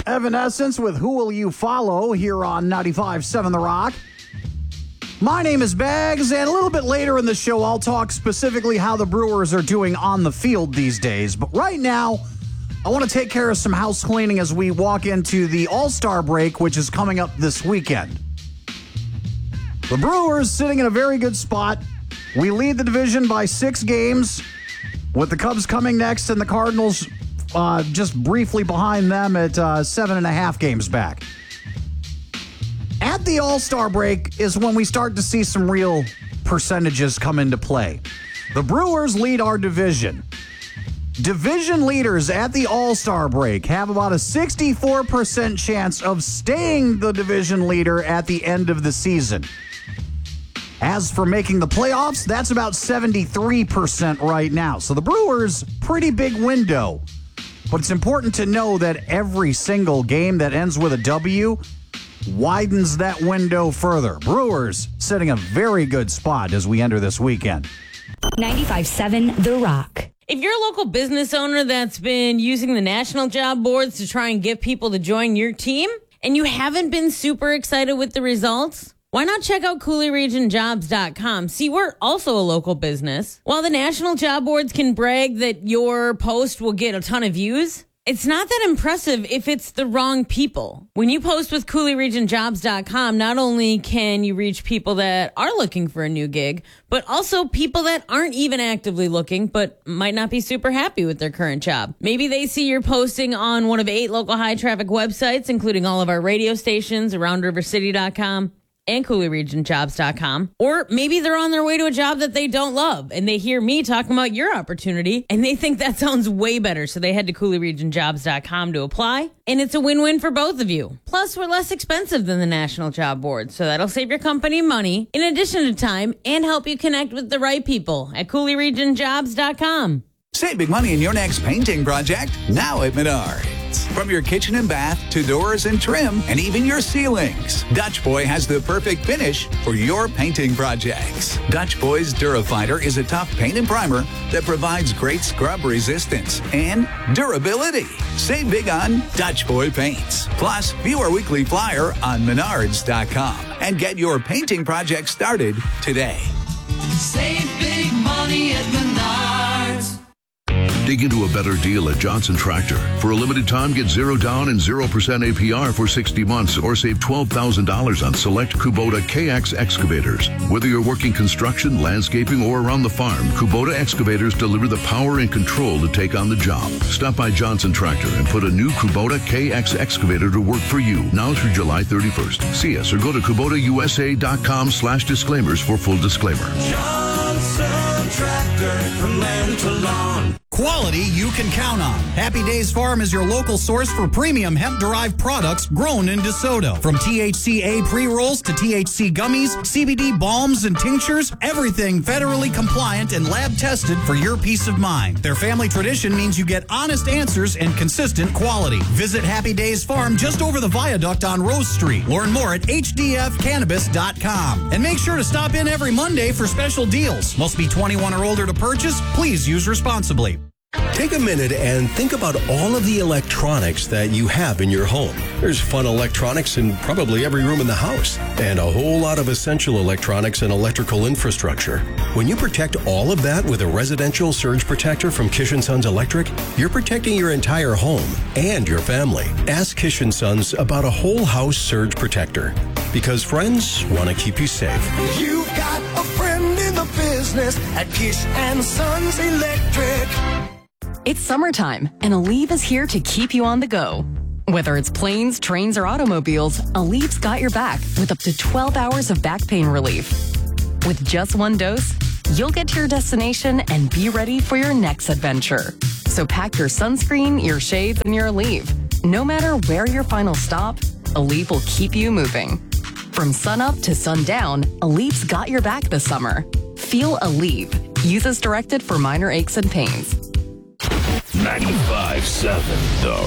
Evanescence with Who Will You Follow here on 95.7 The Rock. My name is Bags, and a little bit later in the show, I'll talk specifically how the Brewers are doing on the field these days. But right now, I want to take care of some house cleaning as we walk into the All-Star break, which is coming up this weekend. The Brewers sitting in a very good spot. We lead the division by 6 games, with the Cubs coming next and the Cardinals just briefly behind them at 7.5 games back. At the All-Star break is when we start to see some real percentages come into play. The Brewers lead our division. Division leaders at the All-Star break have about a 64% chance of staying the division leader at the end of the season. As for making the playoffs, that's about 73% right now. So the Brewers, pretty big window. But it's important to know that every single game that ends with a W widens that window further. Brewers sitting a very good spot as we enter this weekend. 95.7 The Rock. If you're a local business owner that's been using the national job boards to try and get people to join your team, and you haven't been super excited with the results, why not check out CooleyRegionJobs.com? See, we're also a local business. While the national job boards can brag that your post will get a ton of views, it's not that impressive if it's the wrong people. When you post with CooleyRegionJobs.com, not only can you reach people that are looking for a new gig, but also people that aren't even actively looking, but might not be super happy with their current job. Maybe they see you're posting on one of 8 local high-traffic websites, including all of our radio stations, RoundRiverCity.com, and CooleyRegionJobs.com. Or maybe they're on their way to a job that they don't love, and they hear me talking about your opportunity, and they think that sounds way better, so they head to CooleyRegionJobs.com to apply, and it's a win-win for both of you. Plus, we're less expensive than the National Job Board, so that'll save your company money, in addition to time, and help you connect with the right people at CooleyRegionJobs.com. Save big money in your next painting project now at Menards. From your kitchen and bath to doors and trim and even your ceilings, Dutch Boy has the perfect finish for your painting projects. Dutch Boy's Durafighter is a tough paint and primer that provides great scrub resistance and durability. Save big on Dutch Boy paints. Plus, view our weekly flyer on Menards.com and get your painting project started today. Save big money at Menards. Dig into a better deal at Johnson Tractor. For a limited time, get 0 down and 0% APR for 60 months or save $12,000 on select Kubota KX excavators. Whether you're working construction, landscaping, or around the farm, Kubota excavators deliver the power and control to take on the job. Stop by Johnson Tractor and put a new Kubota KX excavator to work for you now through July 31st. See us or go to KubotaUSA.com/disclaimers for full disclaimer. Johnson Tractor, from land to lawn. Quality you can count on. Happy Days Farm is your local source for premium hemp-derived products grown in DeSoto. From THCA pre-rolls to THC gummies, CBD balms and tinctures, everything federally compliant and lab-tested for your peace of mind. Their family tradition means you get honest answers and consistent quality. Visit Happy Days Farm just over the viaduct on Rose Street. Learn more at hdfcannabis.com. And make sure to stop in every Monday for special deals. Must be 21 or older to purchase. Please use responsibly. Take a minute and think about all of the electronics that you have in your home. There's fun electronics in probably every room in the house, and a whole lot of essential electronics and electrical infrastructure. When you protect all of that with a residential surge protector from Kish & Sons Electric, you're protecting your entire home and your family. Ask Kish & Sons about a whole house surge protector, because friends want to keep you safe. You got a friend in the business at Kish & Sons Electric. It's summertime, and Aleve is here to keep you on the go. Whether it's planes, trains, or automobiles, Aleve's got your back with up to 12 hours of back pain relief. With just one dose, you'll get to your destination and be ready for your next adventure. So pack your sunscreen, your shades, and your Aleve. No matter where your final stop, Aleve will keep you moving. From sunup to sundown, Aleve's got your back this summer. Feel Aleve. Use as directed for minor aches and pains. 95.7 The